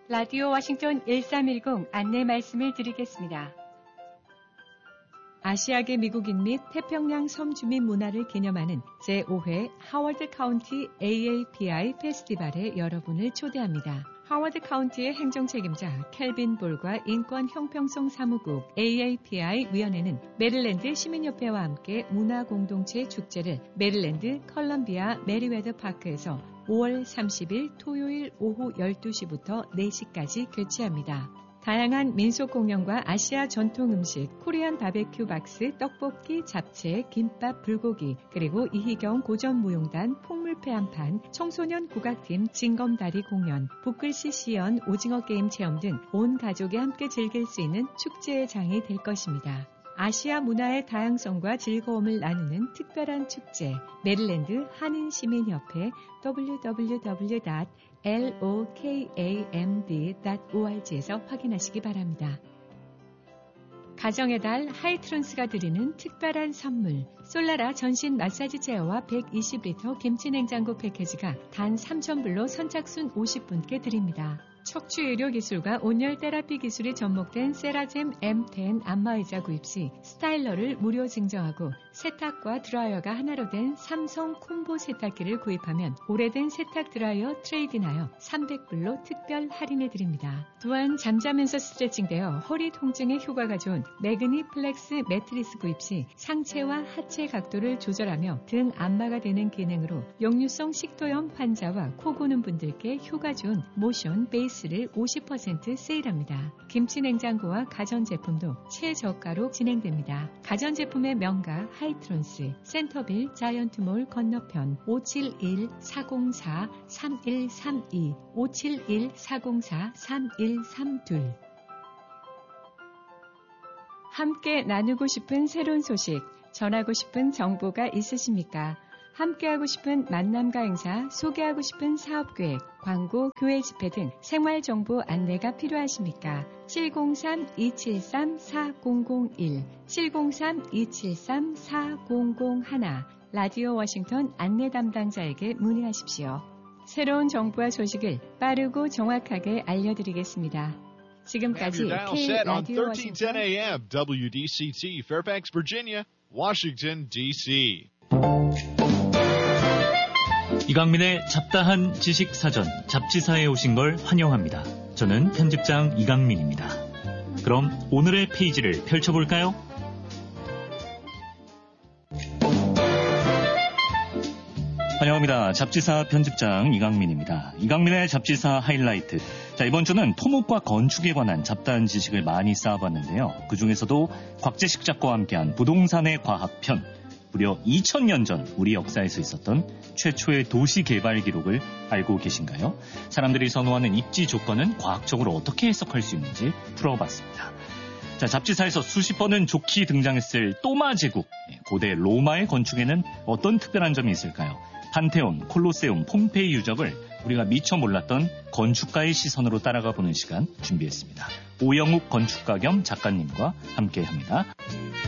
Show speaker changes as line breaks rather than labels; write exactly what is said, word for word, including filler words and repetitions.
라디오 워싱턴 일삼일공 안내 말씀을 드리겠습니다. 아시아계 미국인 및 태평양 섬주민 문화를 기념하는 제오 회 하워드 카운티 에이에이피아이 페스티벌에 여러분을 초대합니다. 하워드 카운티의 행정 책임자 켈빈 볼과 인권 형평성 사무국 에이에이피아이 위원회는 메릴랜드 시민협회와 함께 문화공동체 축제를 메릴랜드 컬럼비아 메리웨더 파크에서 오월 삼십일 토요일 오후 열두 시부터 네 시까지 개최합니다. 다양한 민속 공연과 아시아 전통 음식, 코리안 바베큐 박스, 떡볶이, 잡채, 김밥, 불고기, 그리고 이희경 고전무용단, 폭물패 한판, 청소년 국악팀, 징검다리 공연, 붓글씨 시연, 오징어 게임 체험 등 온 가족이 함께 즐길 수 있는 축제의 장이 될 것입니다. 아시아 문화의 다양성과 즐거움을 나누는 특별한 축제, 메릴랜드 한인시민협회 더블유 더블유 더블유 닷 로kamd 닷 오알지에서 확인하시기 바랍니다. 가정의 달 하이트론스가 드리는 특별한 선물, 솔라라 전신 마사지 체어와 백이십 리터 김치 냉장고 패키지가 단 삼천 불로 선착순 오십 분께 드립니다. 척추 의료 기술과 온열 테라피 기술이 접목된 세라젬 엠 텐 안마의자 구입 시 스타일러를 무료 증정하고 세탁과 드라이어가 하나로 된 삼성 콤보 세탁기를 구입하면 오래된 세탁 드라이어 트레이드인하여 삼백 불로 특별 할인해드립니다. 또한 잠자면서 스트레칭되어 허리 통증에 효과가 좋은 매그니 플렉스 매트리스 구입 시 상체와 하체 각도를 조절하며 등 안마가 되는 기능으로 역류성 식도염 환자와 코 고는 분들께 효과 좋은 모션 베이스 를 오십 퍼센트 세일합니다. 김치 냉장고와 가전제품도 최저가로 진행됩니다. 가전제품의 명가 하이트론스, 센터빌 자이언트몰 건너편 오칠일 사공사 삼일삼이 오칠일 사공사 삼일삼이 함께 나누고 싶은 새로운 소식, 전하고 싶은 정보가 있으십니까? 함께하고 싶은 만남과 행사, 소개하고 싶은 사업계획, 광고, 교회 집회 등 생활정보 안내가 필요하십니까? 칠공삼 이칠삼 사공공일, 칠공삼 이칠삼 사공공일 라디오 워싱턴 안내 담당자에게 문의하십시오. 새로운 정보와 소식을 빠르고 정확하게 알려드리겠습니다. 지금까지 K-라디오 워싱턴
에이엠 더블유디씨티 Fairfax, Virginia, Washington, 디씨
이강민의 잡다한 지식사전 잡지사에 오신 걸 환영합니다. 저는 편집장 이강민입니다. 그럼 오늘의 페이지를 펼쳐볼까요? 환영합니다. 잡지사 편집장 이강민입니다. 이강민의 잡지사 하이라이트. 자, 이번 주는 토목과 건축에 관한 잡다한 지식을 많이 쌓아봤는데요. 그중에서도 곽재식 작가와 함께한 부동산의 과학편, 무려 이천 년 전 우리 역사에서 있었던 최초의 도시 개발 기록을 알고 계신가요? 사람들이 선호하는 입지 조건은 과학적으로 어떻게 해석할 수 있는지 풀어봤습니다. 자, 잡지사에서 수십 번은 좋게 등장했을 또마 제국, 고대 로마의 건축에는 어떤 특별한 점이 있을까요? 판테온, 콜로세움, 폼페이 유적을 우리가 미처 몰랐던 건축가의 시선으로 따라가 보는 시간 준비했습니다. 오영욱 건축가 겸 작가님과 함께합니다.